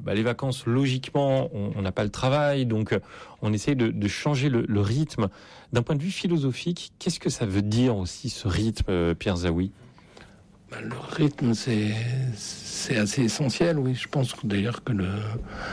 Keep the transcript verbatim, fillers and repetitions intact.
bah, les vacances, logiquement, on n'a pas le travail, donc on essaye de, de changer le, le rythme. D'un point de vue philosophique, qu'est-ce que ça veut dire aussi ce rythme, Pierre Zaoui ? Le rythme, c'est, c'est assez essentiel, oui. Je pense d'ailleurs que le,